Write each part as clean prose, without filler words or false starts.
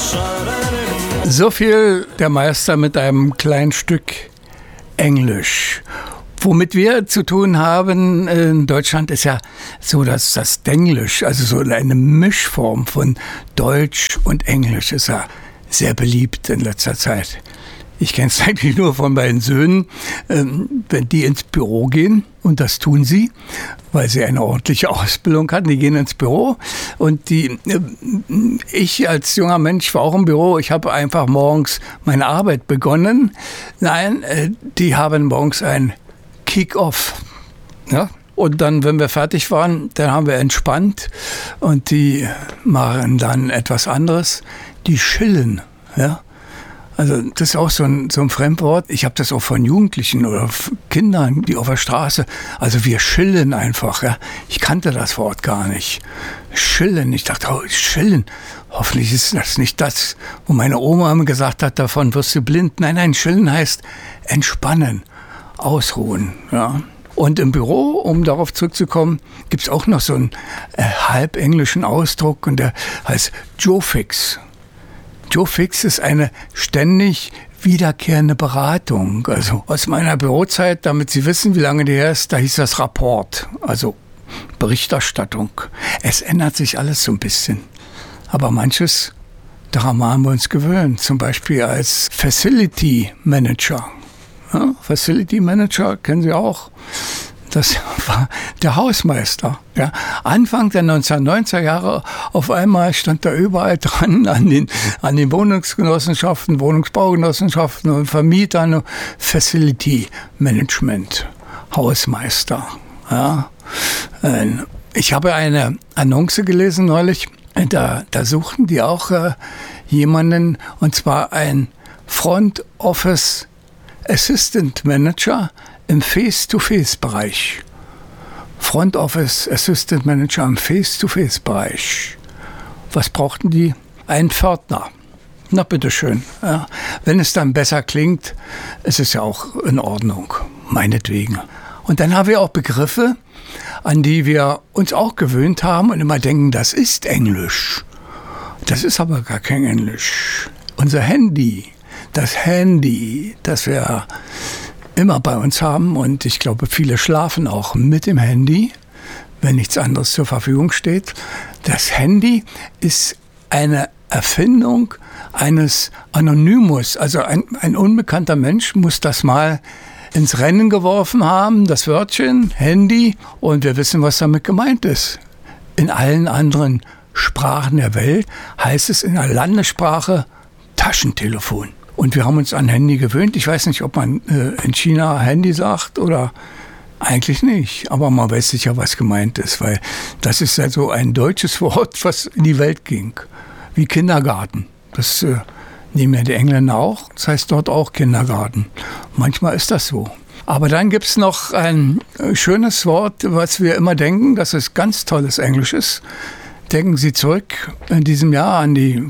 So viel der Meister mit einem kleinen Stück Englisch. Womit wir zu tun haben in Deutschland ist ja so, dass das Denglisch, also so eine Mischform von Deutsch und Englisch, ist ja sehr beliebt in letzter Zeit. Ich kenne es eigentlich nur von meinen Söhnen, wenn die ins Büro gehen, und das tun sie, weil sie eine ordentliche Ausbildung hatten. Die gehen ins Büro und ich als junger Mensch war auch im Büro. Ich habe einfach morgens meine Arbeit begonnen. Nein, die haben morgens ein Kick-Off. Ja? Und dann, wenn wir fertig waren, dann haben wir entspannt und die machen dann etwas anderes. Die chillen, ja. Also das ist auch so ein Fremdwort. Ich habe das auch von Jugendlichen oder Kindern, die auf der Straße, also wir chillen einfach. Ja. Ich kannte das Wort gar nicht. Chillen. Ich dachte, oh, chillen. Hoffentlich ist das nicht das, wo meine Oma immer gesagt hat, davon wirst du blind. Nein, chillen heißt entspannen, ausruhen. Ja. Und im Büro, um darauf zurückzukommen, gibt es auch noch so einen halbenglischen Ausdruck und der heißt Joe Fix. Joe Fix ist eine ständig wiederkehrende Beratung. Also aus meiner Bürozeit, damit Sie wissen, wie lange die her ist, da hieß das Rapport, also Berichterstattung. Es ändert sich alles so ein bisschen. Aber manches, daran haben wir uns gewöhnt. Zum Beispiel als Facility Manager. Ja, Facility Manager kennen Sie auch. Das war der Hausmeister. Ja. Anfang der 1990er Jahre auf einmal stand da überall dran an den Wohnungsgenossenschaften, Wohnungsbaugenossenschaften und Vermietern Facility Management, Hausmeister. Ja. Ich habe eine Annonce gelesen neulich, da suchten die auch jemanden, und zwar ein Front Office Assistant Manager im Face-to-Face-Bereich. Front Office Assistant Manager im Face-to-Face-Bereich. Was brauchten die? Einen Pförtner. Na bitteschön. Ja. Wenn es dann besser klingt, ist es ja auch in Ordnung. Meinetwegen. Und dann haben wir auch Begriffe, an die wir uns auch gewöhnt haben und immer denken, das ist Englisch. Das ist aber gar kein Englisch. Unser Handy, das wir immer bei uns haben, und ich glaube, viele schlafen auch mit dem Handy, wenn nichts anderes zur Verfügung steht. Das Handy ist eine Erfindung eines Anonymous, also ein unbekannter Mensch muss das mal ins Rennen geworfen haben, das Wörtchen Handy, und wir wissen, was damit gemeint ist. In allen anderen Sprachen der Welt heißt es in der Landessprache Taschentelefon. Und wir haben uns an Handy gewöhnt. Ich weiß nicht, ob man in China Handy sagt oder eigentlich nicht. Aber man weiß sicher, was gemeint ist, weil das ist ja so ein deutsches Wort, was in die Welt ging. Wie Kindergarten. Das nehmen ja die Engländer auch. Das heißt dort auch Kindergarten. Manchmal ist das so. Aber dann gibt es noch ein schönes Wort, was wir immer denken, dass es ganz tolles Englisch ist. Denken Sie zurück in diesem Jahr an die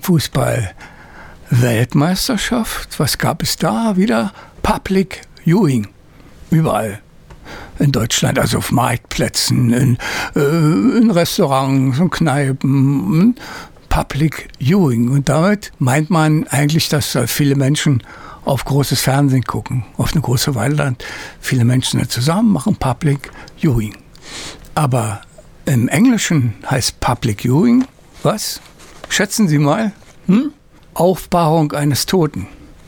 Fußball-Weltmeisterschaft. Was gab es da wieder? Public Viewing. Überall. In Deutschland, also auf Marktplätzen, in Restaurants und Kneipen. Public Viewing. Und damit meint man eigentlich, dass viele Menschen auf großes Fernsehen gucken, auf eine große Leinwand. Viele Menschen da zusammen machen Public Viewing. Aber im Englischen heißt Public Viewing, was? Schätzen Sie mal? Aufbahrung eines Toten.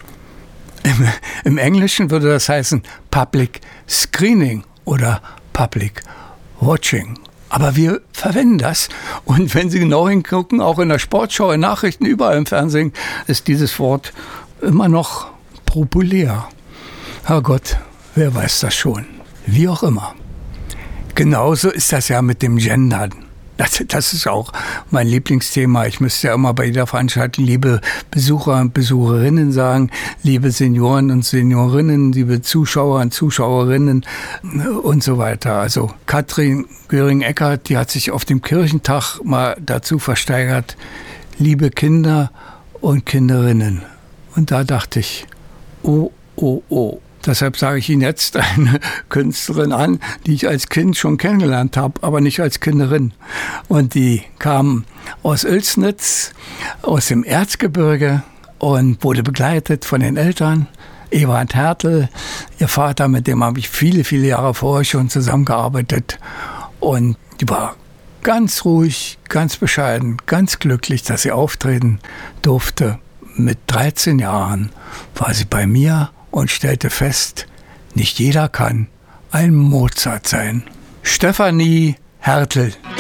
Im Englischen würde das heißen Public Screening oder Public Watching. Aber wir verwenden das. Und wenn Sie genau hingucken, auch in der Sportschau, in Nachrichten, überall im Fernsehen, ist dieses Wort immer noch populär. Herrgott, wer weiß das schon? Wie auch immer. Genauso ist das ja mit dem Gendern. Das ist auch mein Lieblingsthema. Ich müsste ja immer bei jeder Veranstaltung liebe Besucher und Besucherinnen sagen, liebe Senioren und Seniorinnen, liebe Zuschauer und Zuschauerinnen und so weiter. Also Katrin Göring-Eckardt, die hat sich auf dem Kirchentag mal dazu versteigert, liebe Kinder und Kinderinnen. Und da dachte ich, oh, Deshalb sage ich Ihnen jetzt eine Künstlerin an, die ich als Kind schon kennengelernt habe, aber nicht als Kinderin. Und die kam aus Oelsnitz, aus dem Erzgebirge und wurde begleitet von den Eltern. Ewald Hertel, ihr Vater, mit dem habe ich viele, viele Jahre vorher schon zusammengearbeitet. Und die war ganz ruhig, ganz bescheiden, ganz glücklich, dass sie auftreten durfte. Mit 13 Jahren war sie bei mir und stellte fest, nicht jeder kann ein Mozart sein. Stefanie Hertel.